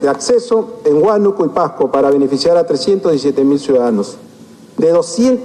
de acceso en Huánuco y Pasco para beneficiar a 317.000 ciudadanos, de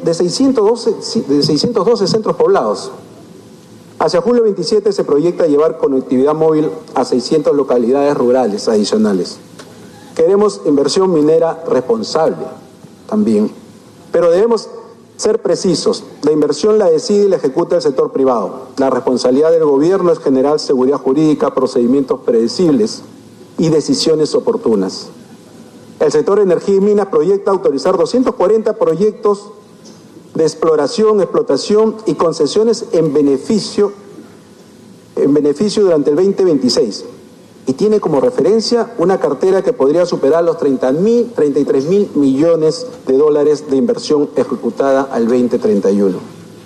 612 centros poblados. Hacia julio 27 se proyecta llevar conectividad móvil a 600 localidades rurales adicionales. Queremos inversión minera responsable también, pero debemos ser precisos. La inversión la decide y la ejecuta el sector privado. La responsabilidad del gobierno es generar seguridad jurídica, procedimientos predecibles y decisiones oportunas. El sector energía y minas proyecta autorizar 240 proyectos de exploración, explotación y concesiones en beneficio durante el 2026. Y tiene como referencia una cartera que podría superar los 33.000 millones de dólares de inversión ejecutada al 2031.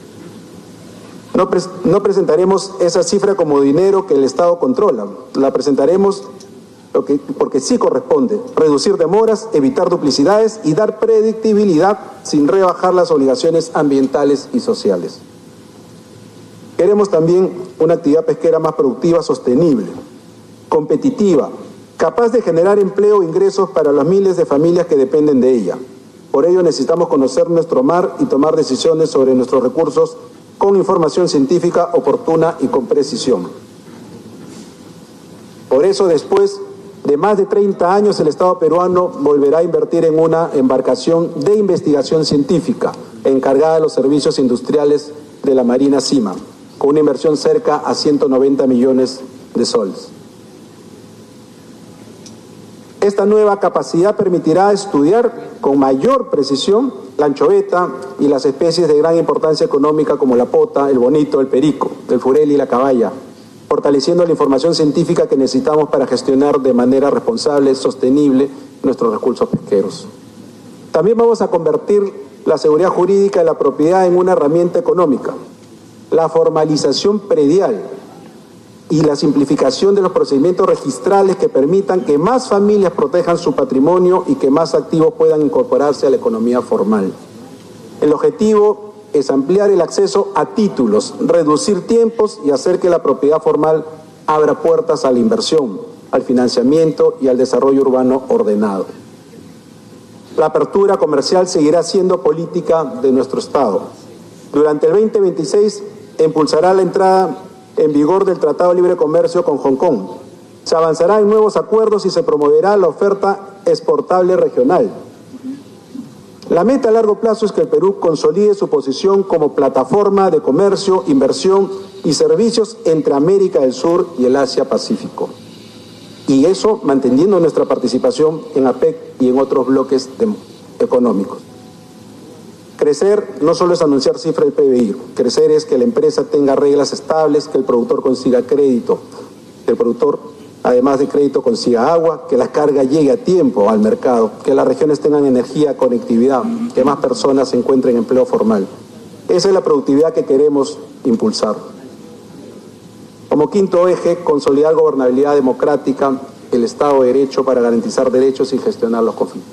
No presentaremos esa cifra como dinero que el Estado controla. La presentaremos porque sí corresponde reducir demoras, evitar duplicidades y dar predictibilidad sin rebajar las obligaciones ambientales y sociales. Queremos también una actividad pesquera más productiva, sostenible, competitiva, capaz de generar empleo e ingresos para las miles de familias que dependen de ella. Por ello necesitamos conocer nuestro mar y tomar decisiones sobre nuestros recursos con información científica oportuna y con precisión. Por eso, después de más de 30 años, el Estado peruano volverá a invertir en una embarcación de investigación científica encargada de los servicios industriales de la Marina Cima, con una inversión cerca a 190 millones de soles. Esta nueva capacidad permitirá estudiar con mayor precisión la anchoveta y las especies de gran importancia económica como la pota, el bonito, el perico, el furel y la caballa, fortaleciendo la información científica que necesitamos para gestionar de manera responsable, sostenible, nuestros recursos pesqueros. También vamos a convertir la seguridad jurídica de la propiedad en una herramienta económica. La formalización predial y la simplificación de los procedimientos registrales que permitan que más familias protejan su patrimonio y que más activos puedan incorporarse a la economía formal. El objetivo es ampliar el acceso a títulos, reducir tiempos y hacer que la propiedad formal abra puertas a la inversión, al financiamiento y al desarrollo urbano ordenado. La apertura comercial seguirá siendo política de nuestro Estado. Durante el 2026 impulsará la entrada en vigor del Tratado de Libre Comercio con Hong Kong. Se avanzará en nuevos acuerdos y se promoverá la oferta exportable regional. La meta a largo plazo es que el Perú consolide su posición como plataforma de comercio, inversión y servicios entre América del Sur y el Asia-Pacífico. Y eso manteniendo nuestra participación en APEC y en otros bloques económicos. Crecer no solo es anunciar cifra del PBI, crecer es que la empresa tenga reglas estables, que el productor consiga crédito, que el productor, además de crédito, consiga agua, que la carga llegue a tiempo al mercado, que las regiones tengan energía, conectividad, que más personas se encuentren en empleo formal. Esa es la productividad que queremos impulsar. Como quinto eje, consolidar gobernabilidad democrática, el Estado de Derecho para garantizar derechos y gestionar los conflictos.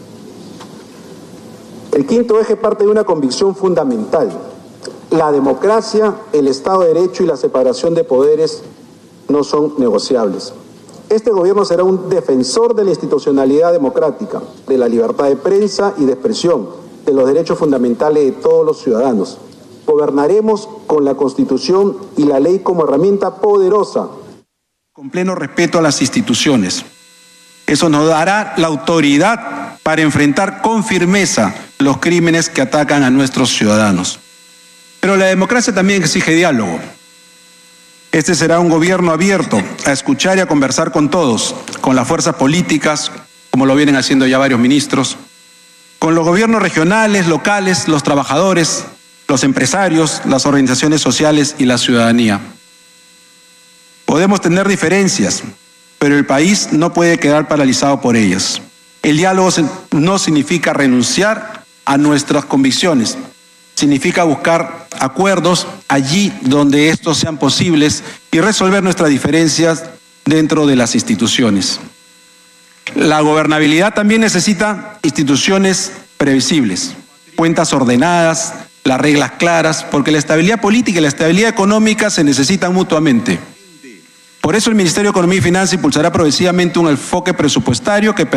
El quinto eje parte de una convicción fundamental. La democracia, el Estado de Derecho y la separación de poderes no son negociables. Este gobierno será un defensor de la institucionalidad democrática, de la libertad de prensa y de expresión, de los derechos fundamentales de todos los ciudadanos. Gobernaremos con la Constitución y la ley como herramienta poderosa. Con pleno respeto a las instituciones. Eso nos dará la autoridad para enfrentar con firmeza los crímenes que atacan a nuestros ciudadanos. Pero la democracia también exige diálogo. Este será un gobierno abierto a escuchar y a conversar con todos, con las fuerzas políticas, como lo vienen haciendo ya varios ministros, con los gobiernos regionales, locales, los trabajadores, los empresarios, las organizaciones sociales y la ciudadanía. Podemos tener diferencias, pero el país no puede quedar paralizado por ellas. El diálogo no significa renunciar a nuestras convicciones, significa buscar acuerdos allí donde estos sean posibles y resolver nuestras diferencias dentro de las instituciones. La gobernabilidad también necesita instituciones previsibles, cuentas ordenadas, las reglas claras, porque la estabilidad política y la estabilidad económica se necesitan mutuamente. Por eso el Ministerio de Economía y Finanzas impulsará progresivamente un enfoque presupuestario que